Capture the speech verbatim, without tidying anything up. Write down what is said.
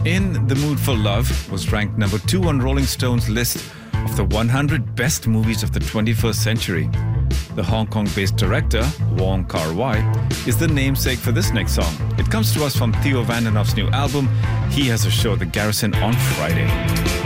In the Mood for Love was ranked number two on Rolling Stone's list of the one hundred best movies of the twenty-first century. The Hong Kong-based director, Wong Kar-wai, is the namesake for this next song. It comes to us from Theo Vandenhoff's new album, He Has a Show at the Garrison on Friday.